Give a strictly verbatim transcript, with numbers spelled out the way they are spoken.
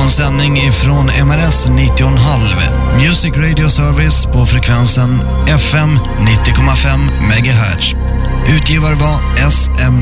morgonsändning ifrån M R S nittio komma fem. Music Radio Service på frekvensen F M nittio komma fem megahertz. Utgivare var S M